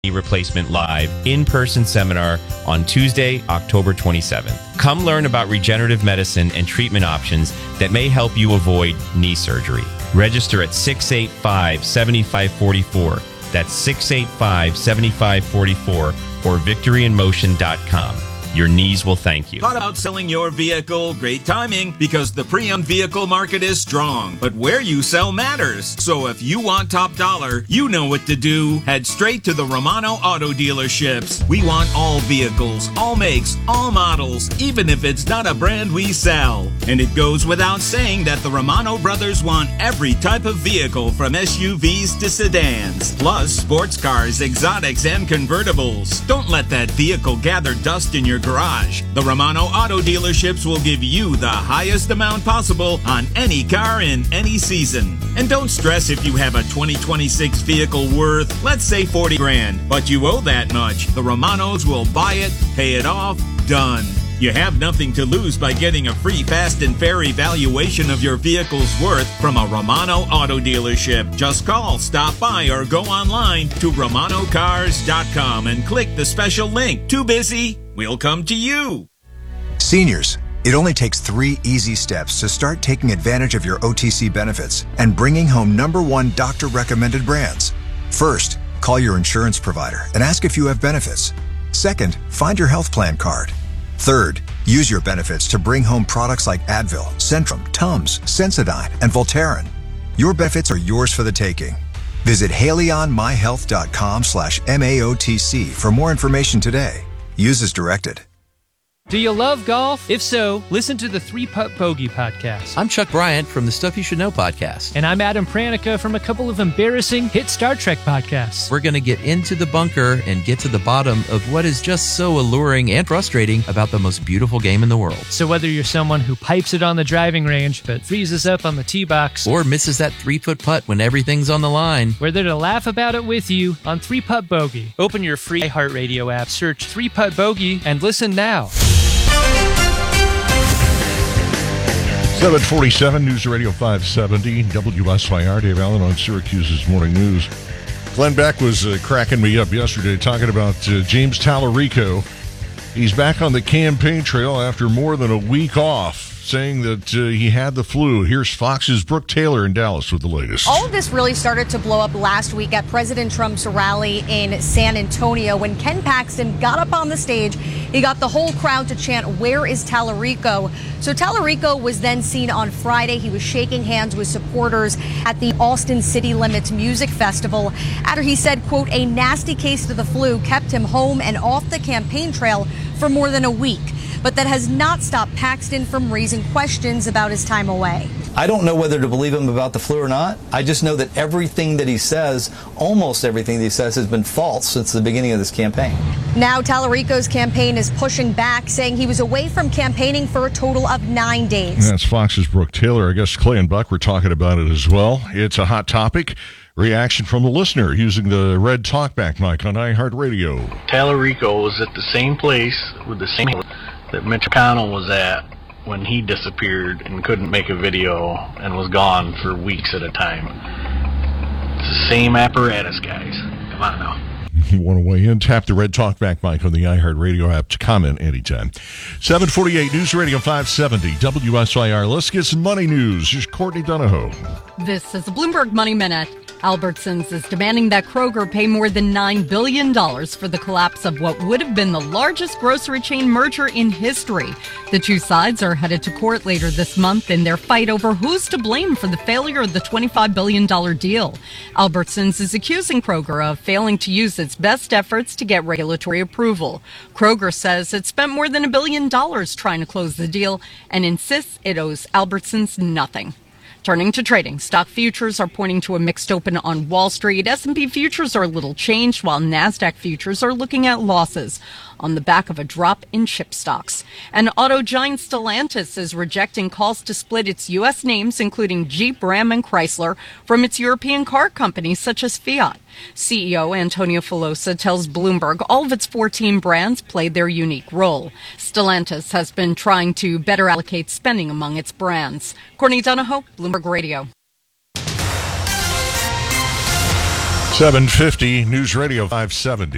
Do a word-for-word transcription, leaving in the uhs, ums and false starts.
Replacement Live in-person seminar on Tuesday, October twenty-seventh. Come learn about regenerative medicine and treatment options that may help you avoid knee surgery. Register at six eight five, seven five four four. That's six eight five, seven five four four or victory in motion dot com. Your knees will thank you. Thought about selling your vehicle? Great timing, because the pre-owned vehicle market is strong. But where you sell matters. So if you want top dollar, you know what to do. Head straight to the Romano Auto Dealerships. We want all vehicles, all makes, all models, even if it's not a brand we sell. And it goes without saying that the Romano brothers want every type of vehicle, from S U Vs to sedans, plus sports cars, exotics, and convertibles. Don't let that vehicle gather dust in your garage. The Romano Auto Dealerships will give you the highest amount possible on any car in any season. And don't stress if you have a twenty twenty-six vehicle worth, let's say forty grand, but you owe that much. The Romanos will buy it, pay it off, done. You have nothing to lose by getting a free fast and fair evaluation of your vehicle's worth from a Romano Auto Dealership. Just call, stop by, or go online to romano cars dot com and click the special link. Too busy? We'll come to you. Seniors, it only takes three easy steps to start taking advantage of your O T C benefits and bringing home number one doctor-recommended brands. First, call your insurance provider and ask if you have benefits. Second, find your health plan card. Third, use your benefits to bring home products like Advil, Centrum, Tums, Sensodyne, and Voltaren. Your benefits are yours for the taking. Visit haleyonmyhealth.com slash MAOTC for more information today. Use as directed. Do you love golf? If so, listen to the Three Putt Bogey podcast. I'm Chuck Bryant from the Stuff You Should Know podcast. And I'm Adam Pranica from a couple of embarrassing hit Star Trek podcasts. We're going to get into the bunker and get to the bottom of what is just so alluring and frustrating about the most beautiful game in the world. So whether you're someone who pipes it on the driving range but freezes up on the tee box, or misses that three-foot putt when everything's on the line, we're there to laugh about it with you on Three Putt Bogey. Open your free iHeartRadio app, search Three Putt Bogey, and listen now. seven forty-seven News Radio five seventy W S Y R. Dave Allen on Syracuse's Morning News. Glenn Beck was uh, cracking me up yesterday talking about uh, James Tallarico. He's back on the campaign trail after more than a week off, saying that uh, he had the flu. Here's Fox's Brooke Taylor in Dallas with the latest. All of this really started to blow up last week at President Trump's rally in San Antonio when Ken Paxton got up on the stage. He got the whole crowd to chant, "Where is Tallarico?" So Tallarico was then seen on Friday. He was shaking hands with supporters at the Austin City Limits Music Festival after he said, quote, "A nasty case of the flu kept him home and off the campaign trail for more than a week." But that has not stopped Paxton from raising questions about his time away. I don't know whether to believe him about the flu or not. I just know that everything that he says, almost everything that he says, has been false since the beginning of this campaign. Now Tallarico's campaign is pushing back, saying he was away from campaigning for a total of nine days. That's Fox's Brooke Taylor. I guess Clay and Buck were talking about it as well. It's a hot topic. Reaction from the listener using the red talkback mic on iHeartRadio. Tallarico was at the same place with the same that Mitch McConnell was at when he disappeared and couldn't make a video and was gone for weeks at a time. It's the same apparatus, guys. Come on now. You want to weigh in? Tap the red talkback mic on the iHeartRadio app to comment anytime. seven forty-eight News Radio five seventy W S Y R. Let's get some money news. Here's Courtney Donahoe. This is the Bloomberg Money Minute. Albertsons is demanding that Kroger pay more than nine billion dollars for the collapse of what would have been the largest grocery chain merger in history. The two sides are headed to court later this month in their fight over who's to blame for the failure of the twenty-five billion dollars deal. Albertsons is accusing Kroger of failing to use its best efforts to get regulatory approval. Kroger says it spent more than a billion dollars trying to close the deal and insists it owes Albertsons nothing. Turning to trading, stock futures are pointing to a mixed open on Wall Street. S and P futures are a little changed, while NASDAQ futures are looking at losses on the back of a drop in chip stocks. And auto giant Stellantis is rejecting calls to split its U S names, including Jeep, Ram, and Chrysler, from its European car companies such as Fiat. C E O Antonio Filosa tells Bloomberg all of its fourteen brands played their unique role. Stellantis has been trying to better allocate spending among its brands. Courtney Donahoe, Bloomberg Radio. seven fifty News Radio five seventy.